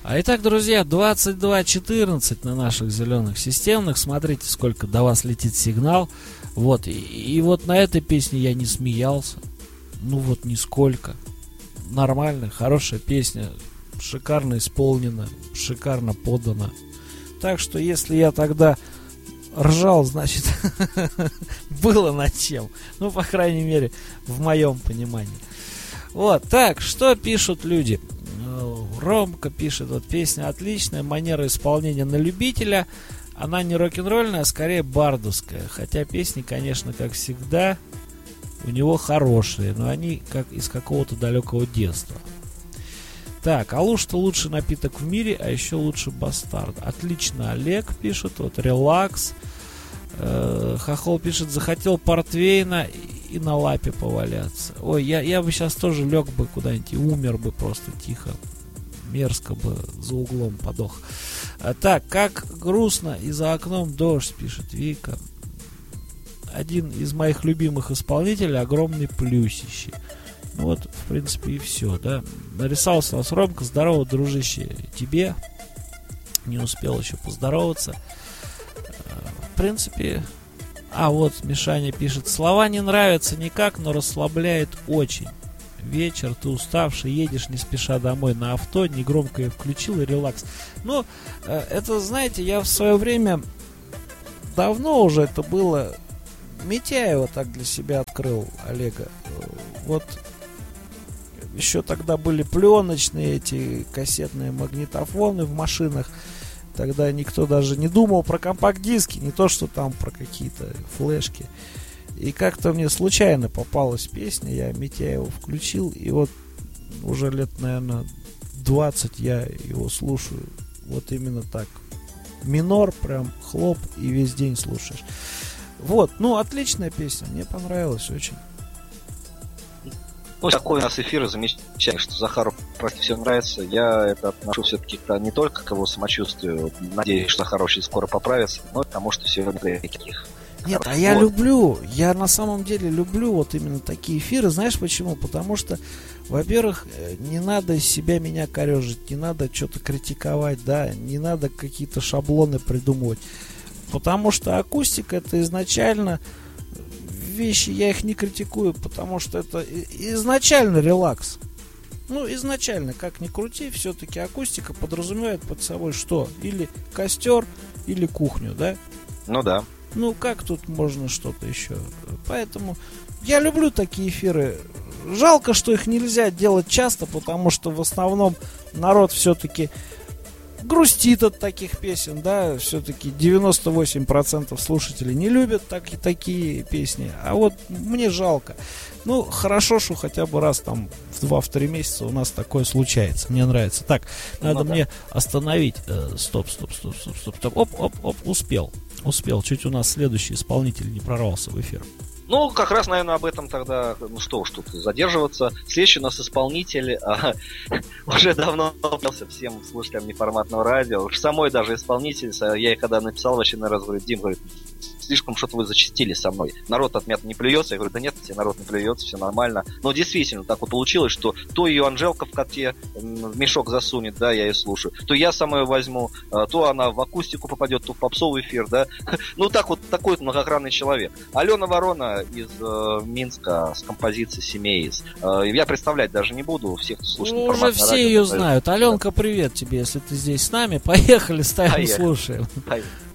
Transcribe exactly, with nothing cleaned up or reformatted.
А итак, друзья, двадцать два четырнадцать на наших зеленых системных. Смотрите, сколько до вас летит сигнал. Вот, и, и вот на этой песне я не смеялся. Ну вот, нисколько. Нормально, хорошая песня. Шикарно исполнена, шикарно подана. Так что, если я тогда ржал, значит, было над чем. Ну, по крайней мере, в моем понимании. Вот, так, что пишут люди? Ромка пишет, вот песня отличная, манера исполнения на любителя. Она не рок-н-ролльная, а скорее бардовская. Хотя песни, конечно, как всегда, у него хорошие, но они как из какого-то далекого детства. Так, Алуш-то лучший напиток в мире, а еще лучше бастард. Отлично, Олег пишет, вот релакс. Э, Хохол пишет, захотел портвейна и на лапе поваляться. Ой, я, я бы сейчас тоже лег бы куда-нибудь и умер бы просто тихо. Мерзко бы за углом подох. А, так, как грустно, и за окном дождь, пишет Вика. Один из моих любимых исполнителей, огромный плюсище. Ну вот, в принципе, и все, да. Нарисовался у нас Ромка. Здорово, дружище, тебе. Не успел еще поздороваться. В принципе... А, вот Мишаня пишет. Слова не нравятся никак, но расслабляет очень. Вечер, ты уставший, едешь не спеша домой на авто, негромко ее включил и релакс. Ну, это, знаете, я в свое время, давно уже это было, Митяева так для себя открыл, Олега. Вот еще тогда были пленочные эти кассетные магнитофоны в машинах. Тогда никто даже не думал про компакт-диски, не то, что там про какие-то флешки. И как-то мне случайно попалась песня, я Митяева включил, и вот уже лет, наверное, двадцать я его слушаю. Вот именно так. Минор, прям хлоп, и весь день слушаешь. Вот, ну, отличная песня, мне понравилась очень. Ну, такой у нас эфир замечательный, что Захару просто все нравится. Я это отношу все-таки не только к его самочувствию, надеюсь, что Захар очень скоро поправится, но и к тому, что сегодня таких. Нет, а я вот. люблю, я на самом деле люблю вот именно такие эфиры. Знаешь почему? Потому что, во-первых, не надо из себя меня корежить, не надо что-то критиковать, да, не надо какие-то шаблоны придумывать. Потому что акустика это изначально вещи, я их не критикую, потому что это изначально релакс. Ну, изначально, как ни крути, все-таки акустика подразумевает под собой что? Или костер, или кухню, да? Ну да. Ну, как тут можно что-то еще? Поэтому я люблю такие эфиры. Жалко, что их нельзя делать часто, потому что в основном народ все-таки грустит от таких песен, да, все-таки девяносто восемь процентов слушателей не любят так, такие песни, а вот мне жалко. Ну, хорошо, что хотя бы раз там в два-три месяца у нас такое случается, мне нравится. Так, надо ну, мне да. остановить, э, стоп, стоп, стоп, стоп, стоп, стоп, оп, оп, оп, успел, успел, чуть у нас следующий исполнитель не прорвался в эфир. Ну, как раз, наверное, об этом тогда, ну что уж тут задерживаться. Следующий у нас исполнитель а, уже давно попался всем слушателям неформатного радио. Уж самой даже исполнитель, я ей когда написал, вообще на раз говорит, Дим, говорит, слишком что-то вы зачастили со мной. Народ от меня не плюется. Я говорю, да нет, тебе народ не плюется, все нормально. Но действительно, так вот получилось, что то ее Анжелка в коте в мешок засунет, да, я ее слушаю. То я сам ее возьму, то она в акустику попадет, то в попсовый эфир, да. Ну, так вот, такой вот многогранный человек. Алена Ворона из э, Минска с композицией «Семеис». Э, я представлять даже не буду, всех, кто слушает. Ну, уже все радио, ее знают. Аленка, привет тебе, если ты здесь с нами. Поехали, ставим, Поехали. слушаем. Поехали.